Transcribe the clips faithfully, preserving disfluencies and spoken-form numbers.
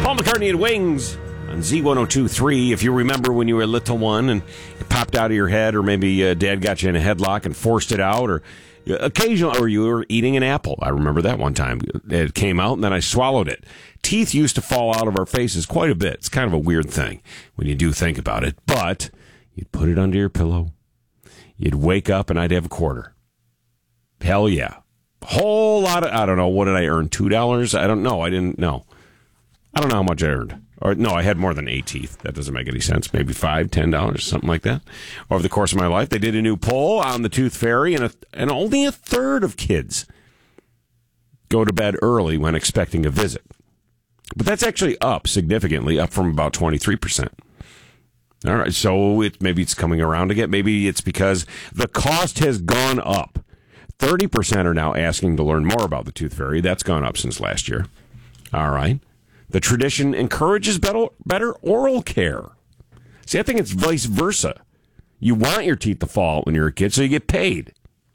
Paul McCartney and Wings on Z one oh two point three. If you remember when you were a little one and it popped out of your head, or maybe uh, Dad got you in a headlock and forced it out, or occasionally, or you were eating an apple. I remember that one time. It came out and then I swallowed it. Teeth used to fall out of our faces quite a bit. It's kind of a weird thing when you do think about it. But you'd put it under your pillow. You'd wake up and I'd have a quarter. Hell yeah. Whole lot of, I don't know, what did I earn? two dollars? I don't know. I didn't know. I don't know how much I earned. Or no, I had more than eight teeth. That doesn't make any sense. Maybe five, ten dollars, something like that. Over the course of my life, they did a new poll on the Tooth Fairy, and, a, and only a third of kids go to bed early when expecting a visit. But that's actually up significantly, up from about twenty-three percent. All right, so it, maybe it's coming around again. Maybe it's because the cost has gone up. thirty percent are now asking to learn more about the Tooth Fairy. That's gone up since last year. All right. The tradition encourages better, better oral care. See, I think it's vice versa. You want your teeth to fall out when you're a kid, so you get paid.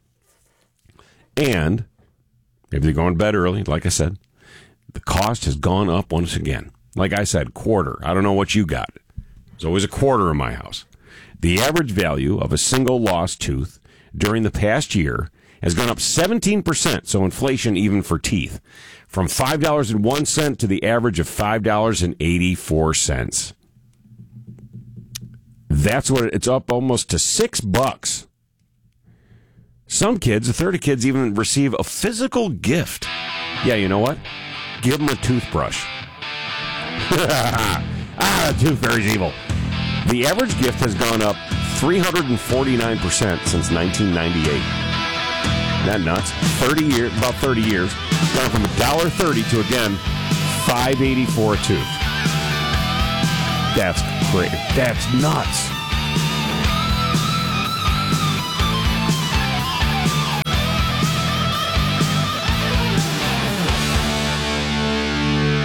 And maybe they're going to bed early, like I said. The cost has gone up once again. Like I said, quarter. I don't know what you got. It's always a quarter in my house. The average value of a single lost tooth during the past year has gone up seventeen percent, so inflation even for teeth, from five dollars and one cent to the average of five dollars and eighty-four cents. That's what it, it's up almost to six bucks. Some kids, a third of kids, even receive a physical gift. Yeah, you know what? Give them a toothbrush. Ah, the Tooth Fairy's evil. The average gift has gone up three hundred forty-nine percent since nineteen ninety-eight. Isn't that nuts? thirty years, about thirty years. Gone from one dollar thirty to, again, five eighty-four a tooth. That's great. That's nuts.